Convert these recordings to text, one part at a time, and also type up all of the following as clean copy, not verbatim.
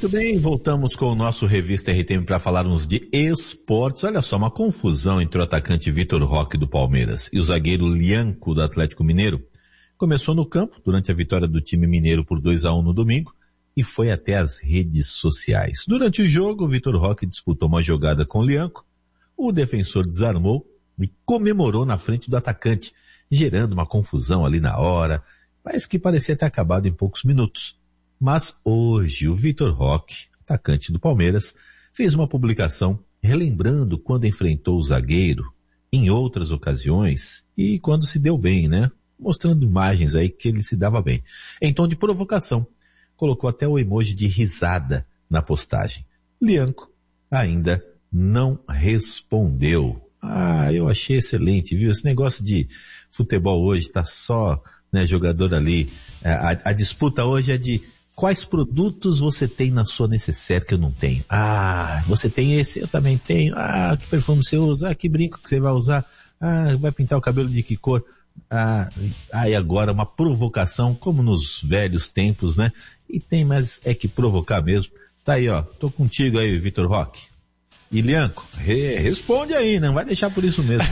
Muito bem, voltamos com o nosso Revista RTM para falarmos de esportes. Olha só, uma confusão entre o atacante Vitor Roque do Palmeiras e o zagueiro Lianco do Atlético Mineiro começou no campo durante a vitória do time mineiro por 2-1 no domingo e foi até as redes sociais. Durante o jogo, o Vitor Roque disputou uma jogada com o Lianco, o defensor desarmou e comemorou na frente do atacante, gerando uma confusão ali na hora, mas que parecia ter acabado em poucos minutos. Mas hoje o Vitor Roque, atacante do Palmeiras, fez uma publicação relembrando quando enfrentou o zagueiro em outras ocasiões e quando se deu bem, né? Mostrando imagens aí que ele se dava bem. Em tom de provocação, colocou até o emoji de risada na postagem. Lianco ainda não respondeu. Eu achei excelente, viu? Esse negócio de futebol hoje tá só, né, jogador ali. A disputa hoje é de quais produtos você tem na sua necessaire que eu não tenho. Você tem esse, eu também tenho. Que perfume você usa? Que brinco que você vai usar? Vai pintar o cabelo de que cor? E agora uma provocação, como nos velhos tempos, né? E tem mais é que provocar mesmo. Tá aí, ó. Tô contigo aí, Vitor Roque. E Lianco, responde aí, não vai deixar por isso mesmo,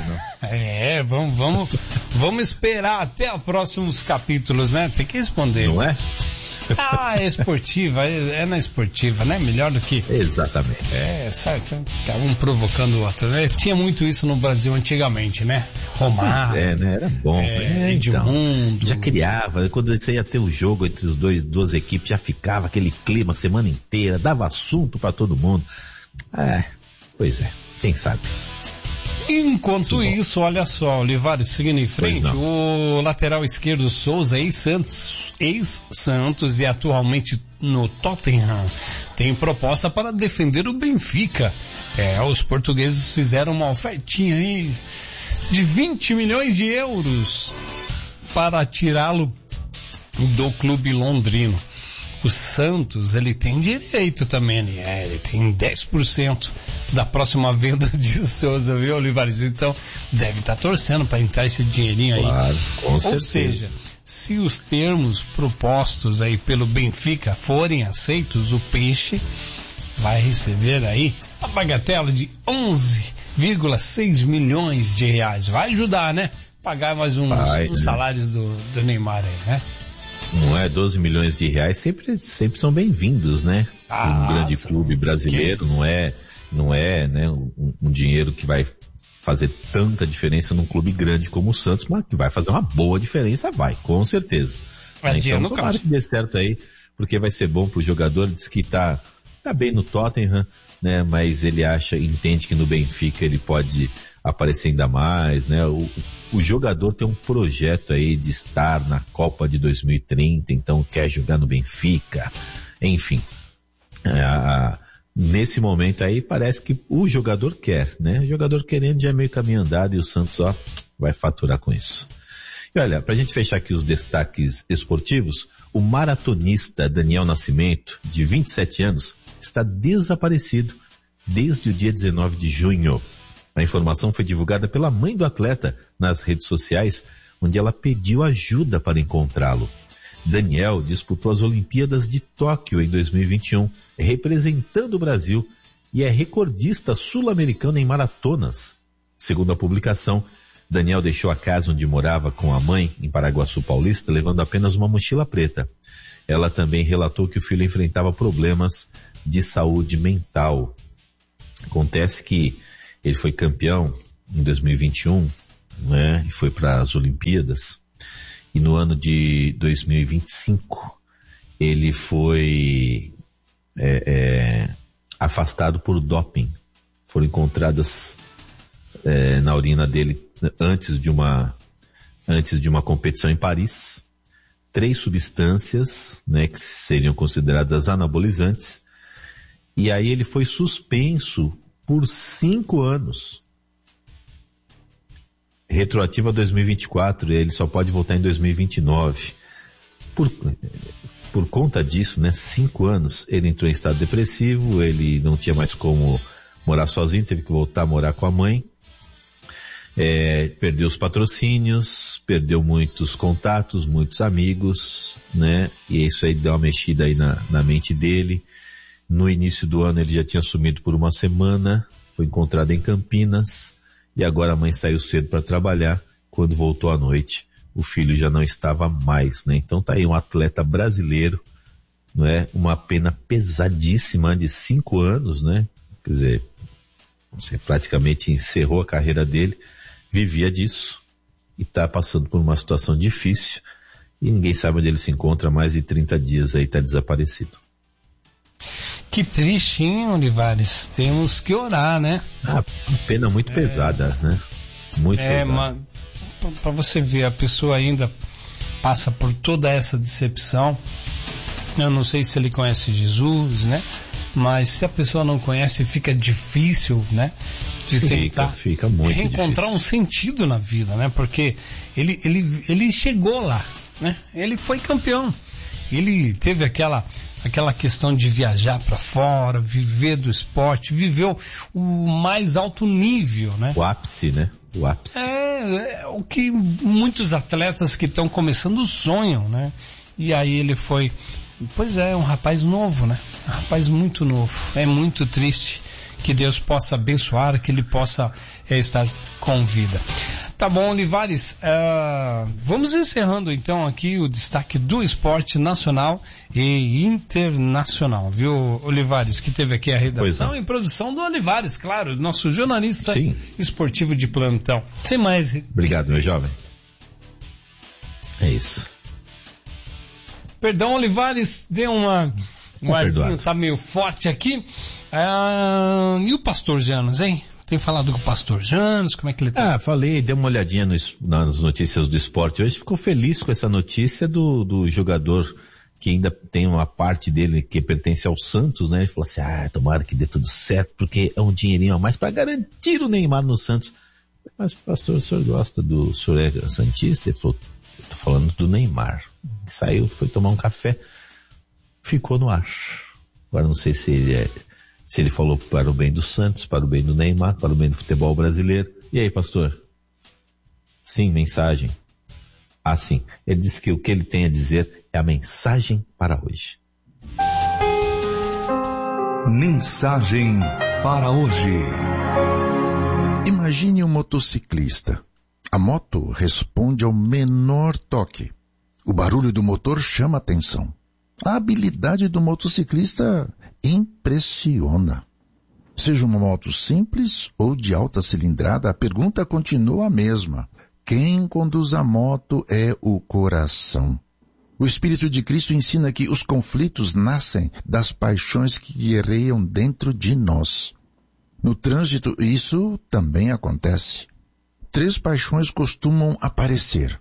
não. Vamos esperar até os próximos capítulos, né? Tem que responder. Não é? É esportiva, é na esportiva, né? Melhor do que... Exatamente. Sabe, ficar um provocando o outro, né? Tinha muito isso no Brasil antigamente, né? Romário. Né? Era bom. Edmundo. Então, já criava, quando você ia ter o jogo entre as duas equipes, já ficava aquele clima a semana inteira, dava assunto pra todo mundo. Pois é, quem sabe. Enquanto isso, olha só, Olivares, seguindo em frente, o lateral esquerdo Souza, ex-Santos e atualmente no Tottenham, tem proposta para defender o Benfica. Os portugueses fizeram uma ofertinha aí de 20 milhões de euros para tirá-lo do clube londrino. O Santos, ele tem direito também, né? Ele tem 10% da próxima venda de Souza, viu, Olivares? Então, deve estar torcendo para entrar esse dinheirinho aí. Claro, com certeza. Ou seja, se os termos propostos aí pelo Benfica forem aceitos, o Peixe vai receber aí a bagatela de 11,6 milhões de reais. Vai ajudar, né? Pagar mais uns salários do Neymar aí, né? Não é? 12 milhões de reais sempre são bem-vindos, né? Um grande clube brasileiro, não é, né, um dinheiro que vai fazer tanta diferença num clube grande como o Santos, mas que vai fazer uma boa diferença, vai, com certeza. Então, tomara que dê certo aí, porque vai ser bom pro jogador, diz que tá bem no Tottenham, né, mas ele entende que no Benfica ele pode aparecer ainda mais, né? O jogador tem um projeto aí de estar na Copa de 2030, então quer jogar no Benfica, enfim. Nesse momento aí parece que o jogador quer, né? O jogador querendo já é meio caminho andado e o Santos vai faturar com isso. E olha, pra gente fechar aqui os destaques esportivos, o maratonista Daniel Nascimento, de 27 anos, está desaparecido desde o dia 19 de junho. A informação foi divulgada pela mãe do atleta nas redes sociais, onde ela pediu ajuda para encontrá-lo. Daniel disputou as Olimpíadas de Tóquio em 2021, representando o Brasil, e é recordista sul-americano em maratonas. Segundo a publicação, Daniel deixou a casa onde morava com a mãe, em Paraguaçu Paulista, levando apenas uma mochila preta. Ela também relatou que o filho enfrentava problemas de saúde mental. Acontece que ele foi campeão em 2021, né, e foi para as Olimpíadas. E no ano de 2025, ele foi afastado por doping. Foram encontradas na urina dele, antes de uma competição em Paris, 3 substâncias, né, que seriam consideradas anabolizantes. E aí ele foi suspenso por 5 anos. Retroativo a 2024, ele só pode voltar em 2029. Por conta disso, né, 5 anos, ele entrou em estado depressivo, ele não tinha mais como morar sozinho, teve que voltar a morar com a mãe. Perdeu os patrocínios, perdeu muitos contatos, muitos amigos, né, e isso aí deu uma mexida aí na mente dele. No início do ano ele já tinha sumido por uma semana, foi encontrado em Campinas e agora a mãe saiu cedo para trabalhar. Quando voltou à noite, o filho já não estava mais, né? Então tá aí um atleta brasileiro, não é? Uma pena pesadíssima de 5 anos, né? Quer dizer, você praticamente encerrou a carreira dele, vivia disso e tá passando por uma situação difícil e ninguém sabe onde ele se encontra. Há mais de 30 dias aí, tá desaparecido. Que triste, hein, Olivares? Temos que orar, né? Uma pena muito pesada, né? Muito pesada. Para você ver, a pessoa ainda passa por toda essa decepção. Eu não sei se ele conhece Jesus, né? Mas se a pessoa não conhece, fica difícil, né? De tentar fica muito reencontrar difícil. Um sentido na vida, né? Porque ele chegou lá, né? Ele foi campeão. Ele teve aquela questão de viajar para fora, viver do esporte, viveu o mais alto nível, né? O ápice, né? O ápice. É o que muitos atletas que estão começando sonham, né? E aí ele foi, pois é, um rapaz novo, né? Um rapaz muito novo. É muito triste. Que Deus possa abençoar, que ele possa estar com vida. Tá bom, Olivares, vamos encerrando então aqui o destaque do esporte nacional e internacional, viu, Olivares, que teve aqui a redação e produção do Olivares, claro, nosso jornalista esportivo de plantão. Sem mais. Obrigado, meu jovem. É isso. Perdão, Olivares, deu um arzinho, tá meio forte aqui. E o pastor Janos, hein? Tem falado com o pastor Janos, como é que ele tá? Falei, dei uma olhadinha nas notícias do esporte hoje, ficou feliz com essa notícia do jogador que ainda tem uma parte dele que pertence ao Santos, né? Ele falou assim, tomara que dê tudo certo, porque é um dinheirinho a mais para garantir o Neymar no Santos. Mas pastor, o senhor gosta o senhor é santista? Ele falou, eu tô falando do Neymar. Saiu, foi tomar um café, ficou no ar. Agora não sei se ele falou para o bem do Santos, para o bem do Neymar, para o bem do futebol brasileiro. E aí, pastor? Sim, mensagem. Sim. Ele disse que o que ele tem a dizer é a mensagem para hoje. Mensagem para hoje. Imagine um motociclista. A moto responde ao menor toque. O barulho do motor chama atenção. A habilidade do motociclista impressiona. Seja uma moto simples ou de alta cilindrada, a pergunta continua a mesma. Quem conduz a moto é o coração. O Espírito de Cristo ensina que os conflitos nascem das paixões que guerreiam dentro de nós. No trânsito, isso também acontece. 3 paixões costumam aparecer.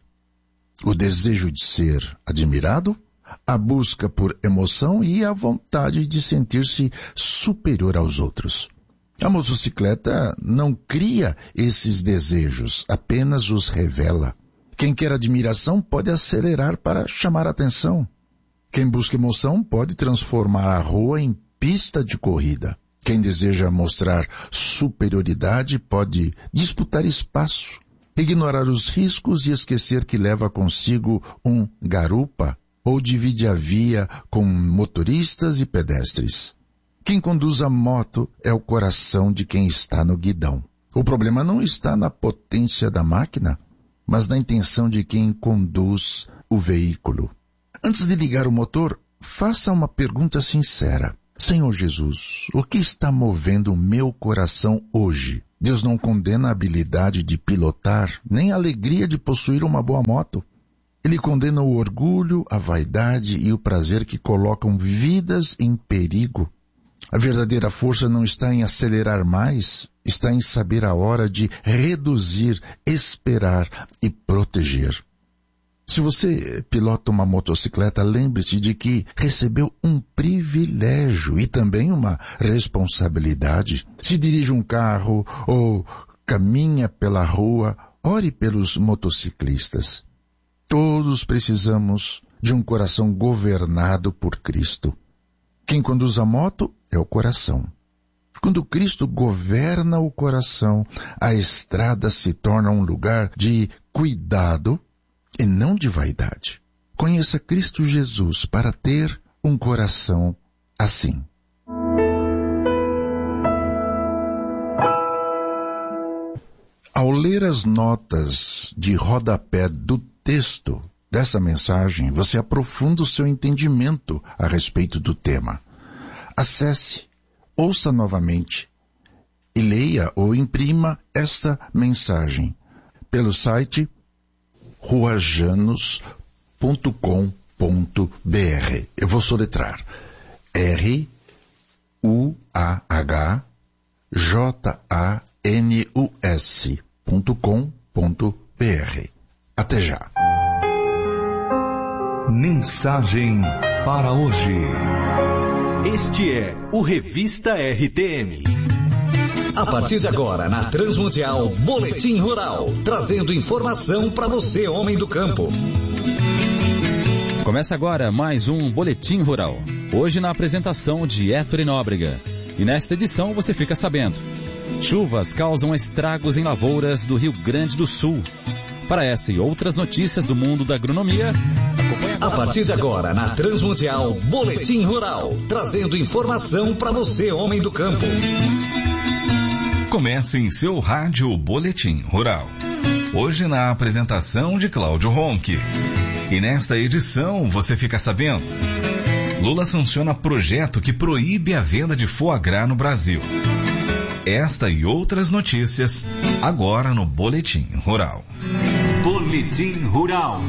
O desejo de ser admirado, a busca por emoção e a vontade de sentir-se superior aos outros. A motocicleta não cria esses desejos, apenas os revela. Quem quer admiração pode acelerar para chamar atenção. Quem busca emoção pode transformar a rua em pista de corrida. Quem deseja mostrar superioridade pode disputar espaço, ignorar os riscos e esquecer que leva consigo um garupa, ou divide a via com motoristas e pedestres. Quem conduz a moto é o coração de quem está no guidão. O problema não está na potência da máquina, mas na intenção de quem conduz o veículo. Antes de ligar o motor, faça uma pergunta sincera. Senhor Jesus, o que está movendo o meu coração hoje? Deus não condena a habilidade de pilotar, nem a alegria de possuir uma boa moto. Ele condena o orgulho, a vaidade e o prazer que colocam vidas em perigo. A verdadeira força não está em acelerar mais, está em saber a hora de reduzir, esperar e proteger. Se você pilota uma motocicleta, lembre-se de que recebeu um privilégio e também uma responsabilidade. Se dirige um carro ou caminha pela rua, ore pelos motociclistas. Todos precisamos de um coração governado por Cristo. Quem conduz a moto é o coração. Quando Cristo governa o coração, a estrada se torna um lugar de cuidado e não de vaidade. Conheça Cristo Jesus para ter um coração assim. Ao ler as notas de rodapé do texto dessa mensagem, você aprofunda o seu entendimento a respeito do tema. Acesse, ouça novamente e leia ou imprima esta mensagem pelo site ruajanos.com.br. Eu vou soletrar. ruajanus.com.br. Até já. Mensagem para hoje. Este é o Revista RTM. A partir de agora, na Transmundial, Boletim Rural, trazendo informação para você, homem do campo. Começa agora mais um Boletim Rural. Hoje na apresentação de Héctor Nóbrega. E nesta edição você fica sabendo: chuvas causam estragos em lavouras do Rio Grande do Sul. Para essa e outras notícias do mundo da agronomia, a partir de agora, na Transmundial, Boletim Rural, trazendo informação para você, homem do campo. Comece em seu rádio Boletim Rural. Hoje na apresentação de Cláudio Ronque. E nesta edição você fica sabendo: Lula sanciona projeto que proíbe a venda de foie gras no Brasil. Esta e outras notícias agora no Boletim Rural. Boletim Rural.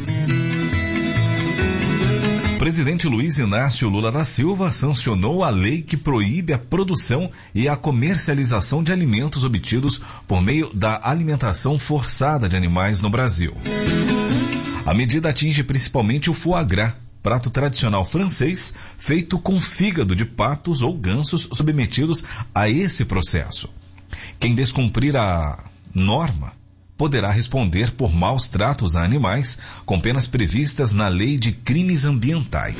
Presidente Luiz Inácio Lula da Silva sancionou a lei que proíbe a produção e a comercialização de alimentos obtidos por meio da alimentação forçada de animais no Brasil. A medida atinge principalmente o foie gras, prato tradicional francês feito com fígado de patos ou gansos submetidos a esse processo. Quem descumprir a norma poderá responder por maus tratos a animais, com penas previstas na Lei de Crimes Ambientais.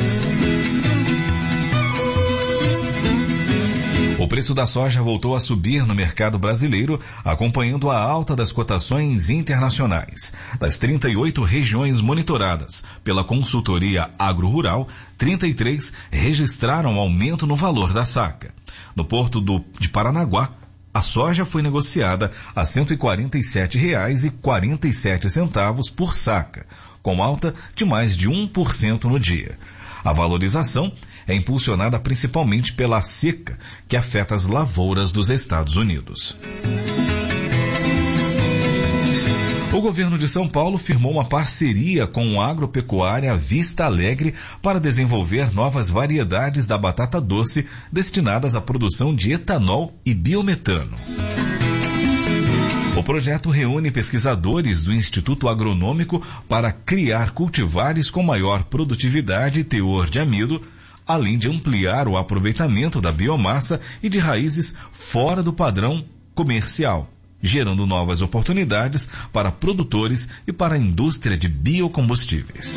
O preço da soja voltou a subir no mercado brasileiro, acompanhando a alta das cotações internacionais. Das 38 regiões monitoradas pela consultoria Agro-Rural, 33 registraram aumento no valor da saca. No porto de Paranaguá, a soja foi negociada a R$ 147,47 por saca, com alta de mais de 1% no dia. A valorização é impulsionada principalmente pela seca que afeta as lavouras dos Estados Unidos. O governo de São Paulo firmou uma parceria com a agropecuária Vista Alegre para desenvolver novas variedades da batata doce destinadas à produção de etanol e biometano. O projeto reúne pesquisadores do Instituto Agronômico para criar cultivares com maior produtividade e teor de amido, além de ampliar o aproveitamento da biomassa e de raízes fora do padrão comercial, gerando novas oportunidades para produtores e para a indústria de biocombustíveis.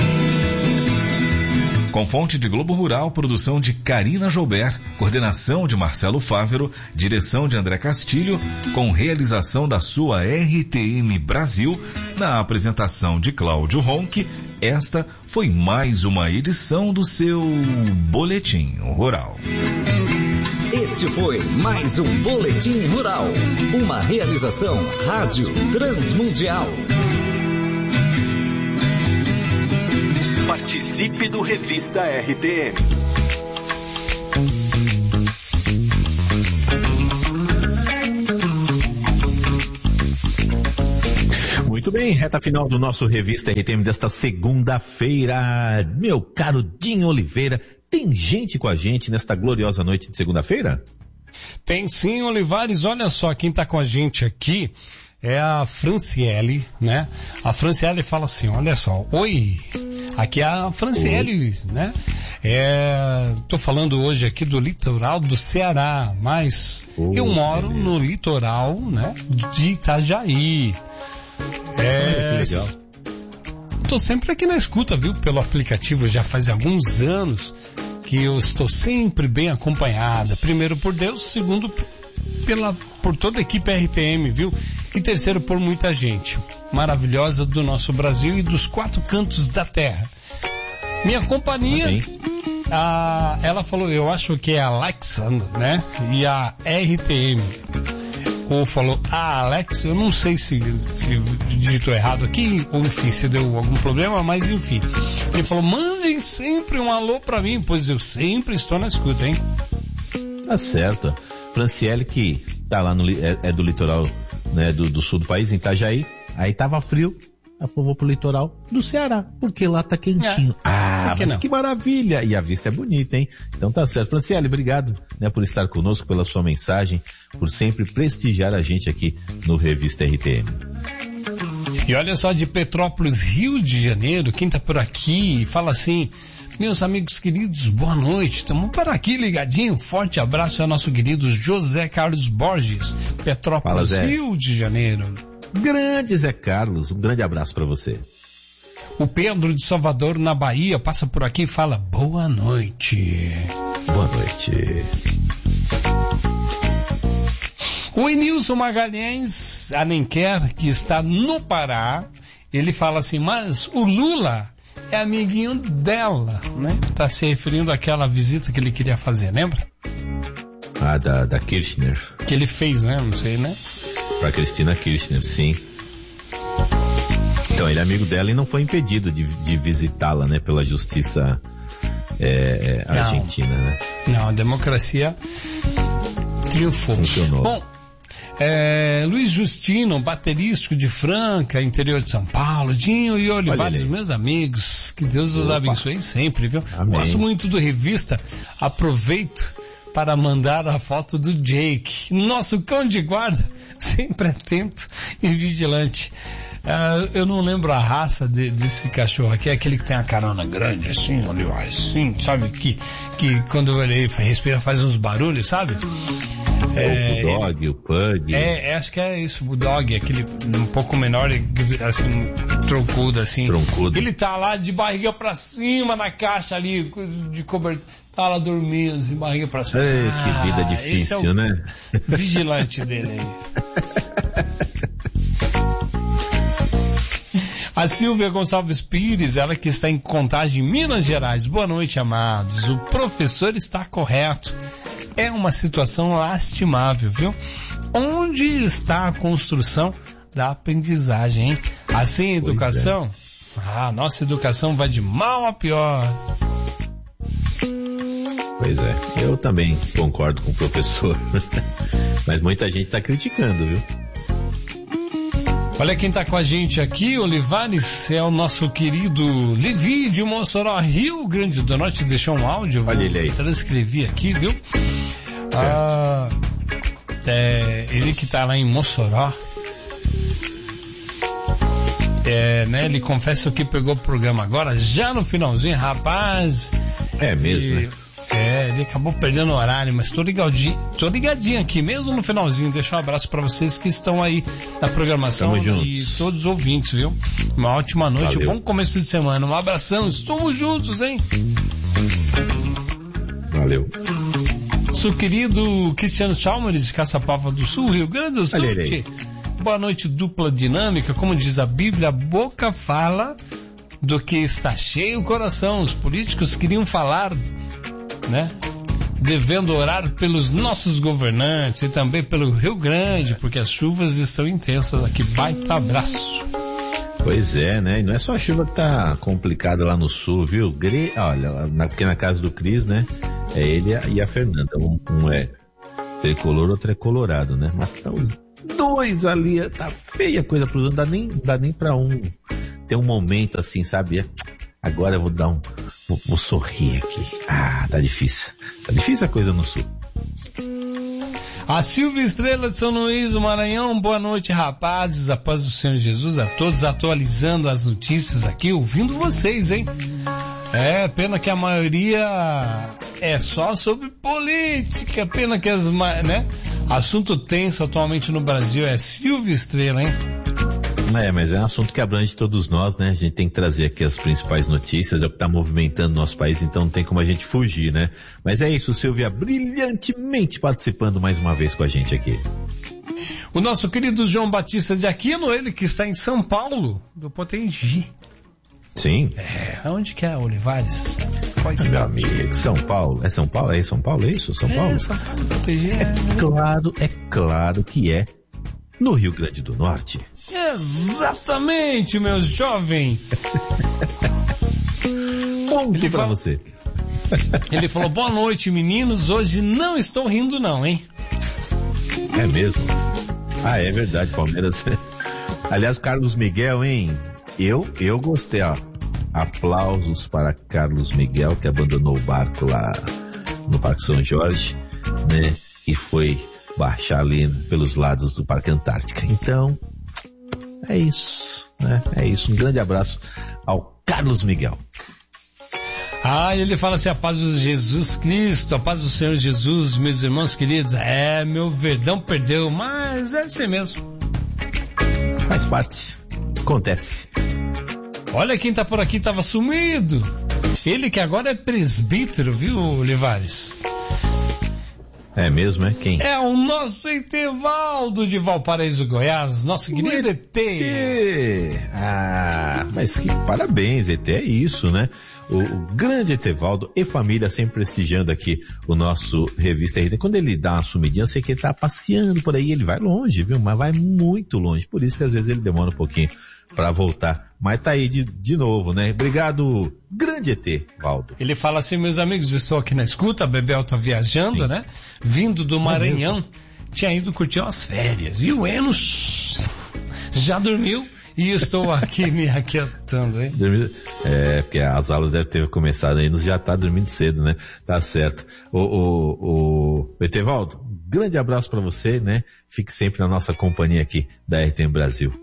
Com fonte de Globo Rural, produção de Karina Joubert, coordenação de Marcelo Fávero, direção de André Castilho, com realização da sua RTM Brasil, na apresentação de Cláudio Ronque, esta foi mais uma edição do seu Boletim Rural. Este foi mais um Boletim Rural, uma realização Rádio Transmundial. Participe do Revista RTM. Muito bem, reta final do nosso Revista RTM desta segunda-feira. Meu caro Dinho Oliveira, tem gente com a gente nesta gloriosa noite de segunda-feira? Tem sim, Olivares. Olha só, quem está com a gente aqui é a Franciele, né? A Franciele fala assim, olha só, oi, aqui é a Franciele, né? Tô falando hoje aqui do litoral do Ceará, mas eu moro no litoral, né, de Itajaí. Que legal. Tô sempre aqui na escuta, viu, pelo aplicativo, já faz alguns anos que eu estou sempre bem acompanhada. Primeiro por Deus, segundo por toda a equipe RTM, viu? E terceiro por muita gente maravilhosa do nosso Brasil e dos 4 cantos da terra. Minha companhia, ela falou, eu acho que é a Alexa, né? E a RTM. ou falou Alex, eu não sei se digitou errado aqui, ou enfim, se deu algum problema, mas enfim. Ele falou, mandem sempre um alô pra mim, pois eu sempre estou na escuta, hein? Tá certo. Franciele, que tá lá é do litoral, né, do sul do país, em Itajaí, aí tava frio. Ela falou, vou pro litoral do Ceará, porque lá tá quentinho. Mas que maravilha! E a vista é bonita, hein? Então tá certo. Franciele, obrigado, né, por estar conosco, pela sua mensagem, por sempre prestigiar a gente aqui no Revista RTM. E olha só, de Petrópolis, Rio de Janeiro, quem tá por aqui fala assim, meus amigos queridos, boa noite, estamos por aqui ligadinho, forte abraço ao nosso querido José Carlos Borges, Petrópolis, Rio de Janeiro. Grande Zé Carlos, um grande abraço para você. O Pedro de Salvador, na Bahia, passa por aqui e fala boa noite. Boa noite. O Enilson Magalhães Anenquer, que está no Pará, ele fala assim, mas o Lula é amiguinho dela, né? Tá se referindo àquela visita que ele queria fazer, lembra? Ah, da Kirchner. Que ele fez, né? Não sei, né? Pra Cristina Kirchner, sim. Então, ele é amigo dela e não foi impedido de visitá-la, né? Pela justiça argentina, né? Não, a democracia triunfou. Funcionou. Bom, Luiz Justino, baterístico de Franca, interior de São Paulo, Dinho e Olivares, meus amigos, que Deus os abençoe sempre, viu? Amém. Gosto muito do Revista, aproveito para mandar a foto do Jake, nosso cão de guarda, sempre atento e vigilante. Eu não lembro a raça desse cachorro aqui, é aquele que tem a carona grande, assim, assim, sabe? Que quando ele respira faz uns barulhos, sabe? O Bulldog, o Pug. Acho que é isso, o Bulldog, aquele um pouco menor, assim, troncudo, assim. Troncudo. Ele tá lá de barriga pra cima na caixa ali, de cobertura. Tá lá dormindo, assim, barriga pra cima. Que vida difícil, esse é o né? Vigilante dele aí. A Silvia Gonçalves Pires, ela que está em Contagem, Minas Gerais. Boa noite, amados. O professor está correto. É uma situação lastimável, viu? Onde está a construção da aprendizagem, hein? Assim, educação? Nossa educação vai de mal a pior. Pois é, eu também concordo com o professor, mas muita gente está criticando, viu? Olha quem está com a gente aqui, Olivares, é o nosso querido Levi de Mossoró, Rio Grande do Norte, deixou um áudio, olha ele aí. Transcrevi aqui, viu? Ele que está lá em Mossoró, né, ele confessa que pegou o programa agora, já no finalzinho, rapaz. É mesmo, né? Ele acabou perdendo o horário, mas tô ligadinho aqui, mesmo no finalzinho. Deixa um abraço pra vocês que estão aí na programação e todos os ouvintes, viu? Uma ótima noite, Valeu. Bom começo de semana, um abração, estamos juntos, hein? Valeu. Seu querido Cristiano Chalmers de Caçapava do Sul, Rio Grande do Sul. Boa noite, dupla dinâmica, como diz a Bíblia, a boca fala do que está cheio o coração. Os políticos queriam falar, né? Devendo orar pelos nossos governantes e também pelo Rio Grande, porque as chuvas estão intensas aqui. Baita abraço. Pois é, né? E não é só a chuva que tá complicada lá no sul, viu? Olha, na pequena casa do Cris, né? É ele e a Fernanda. Um é tricolor, outro é colorado, né? Mas tá os dois ali, tá feia a coisa pro outro, não dá nem pra um ter um momento assim, sabe? Agora eu vou sorrir aqui. Tá difícil. Tá difícil a coisa no sul. A Silvia Estrela de São Luís, do Maranhão, boa noite, rapazes, a paz do Senhor Jesus a todos, atualizando as notícias aqui, ouvindo vocês, hein? Pena que a maioria é só sobre política, pena que né? Assunto tenso atualmente no Brasil é Silvia Estrela, hein? Mas é um assunto que abrange todos nós, né? A gente tem que trazer aqui as principais notícias, é o que está movimentando nosso país, então não tem como a gente fugir, né? Mas é isso, Silvia, brilhantemente participando mais uma vez com a gente aqui. O nosso querido João Batista de Aquino, ele que está em São Paulo, do Potengi. Sim. Onde que é, Olivares? Qual meu amigo, São Paulo. É São Paulo? É São Paulo, é isso? São Paulo? São Paulo, Potengi. É claro que é no Rio Grande do Norte. Exatamente, meu jovem. Ponto pra você. Ele falou, boa noite, meninos, hoje não estou rindo não, hein? É mesmo? Ah, é verdade, Palmeiras. Aliás, Carlos Miguel, hein? Eu gostei, ó. Aplausos para Carlos Miguel, que abandonou o barco lá no Parque São Jorge, né? E foi baixar ali pelos lados do Parque Antártica. Então, é isso, né? É isso. Um grande abraço ao Carlos Miguel. Ah, ele fala assim, a paz do Jesus Cristo, a paz do Senhor Jesus, meus irmãos queridos. Meu Verdão perdeu, mas é assim mesmo. Faz parte. Acontece. Olha quem tá por aqui, tava sumido. Ele que agora é presbítero, viu, Olivares? É mesmo, é? Quem? É o nosso Etevaldo de Valparaíso, Goiás, nosso querido ET. Ah, mas que parabéns, ET, é isso, né? O grande Etevaldo e família sempre prestigiando aqui o nosso Revista RT. Quando ele dá uma sumidinha, eu sei que ele tá passeando por aí, ele vai longe, viu? Mas vai muito longe, por isso que às vezes ele demora um pouquinho para voltar. Mas tá aí de novo, né? Obrigado, grande ET, Valdo. Ele fala assim, meus amigos, estou aqui na escuta, a Bebel tá viajando, né? Vindo do Maranhão, tinha ido curtir umas férias. E o Enos já dormiu e estou aqui me aquietando, hein? Porque as aulas devem ter começado aí, já tá dormindo cedo, né? Tá certo. O Etevaldo, grande abraço para você, né? Fique sempre na nossa companhia aqui da RTM Brasil.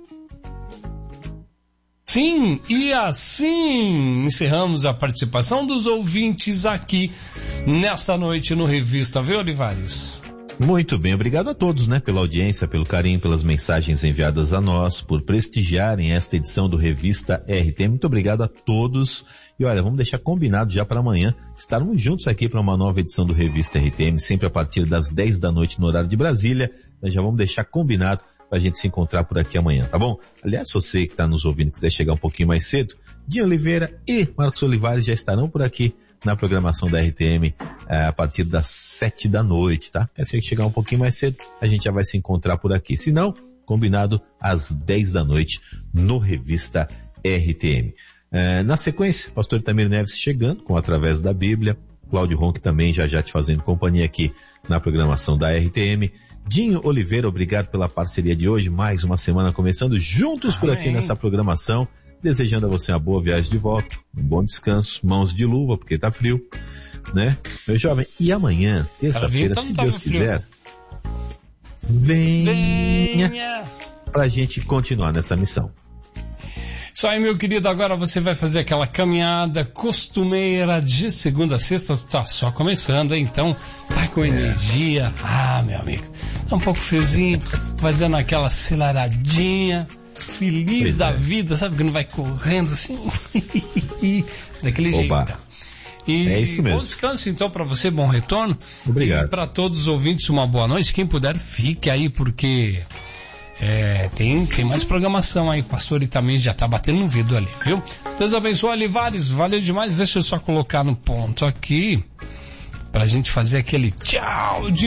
Sim, e assim encerramos a participação dos ouvintes aqui nessa noite no Revista, viu, Olivares? Muito bem, obrigado a todos, né, pela audiência, pelo carinho, pelas mensagens enviadas a nós, por prestigiarem esta edição do Revista RT. Muito obrigado a todos. E olha, vamos deixar combinado já para amanhã estarmos juntos aqui para uma nova edição do Revista RTM, sempre a partir das 10 da noite no horário de Brasília. Nós já vamos deixar combinado pra gente se encontrar por aqui amanhã, tá bom? Aliás, se você que está nos ouvindo quiser chegar um pouquinho mais cedo, Dinho Oliveira e Marcos Olivares já estarão por aqui na programação da RTM a partir das 7 da noite, tá? Se você chegar um pouquinho mais cedo, a gente já vai se encontrar por aqui. Se não, combinado às 10 da noite no Revista RTM. Na sequência, pastor Itamir Neves chegando com Através da Bíblia, Cláudio Ronque também já te fazendo companhia aqui na programação da RTM. Dinho Oliveira, obrigado pela parceria de hoje, mais uma semana começando juntos por aqui nessa programação, desejando a você uma boa viagem de volta, um bom descanso, mãos de luva, porque tá frio, né? Meu jovem, e amanhã, terça-feira, se Deus quiser, venha pra gente continuar nessa missão. Isso aí, meu querido, agora você vai fazer aquela caminhada costumeira de segunda a sexta, tá só começando, hein? Então tá com energia. Ah, meu amigo, tá um pouco friozinho, vai dando aquela aceleradinha, feliz da vida, sabe, que não vai correndo assim, daquele jeito. E é isso mesmo. Bom descanso então para você, bom retorno. Obrigado. E para todos os ouvintes, uma boa noite. Quem puder, fique aí, porque tem mais programação aí. O pastor também já tá batendo no vidro ali, viu? Deus abençoe, Olivares, valeu demais. Deixa eu só colocar no ponto aqui pra gente fazer aquele tchau de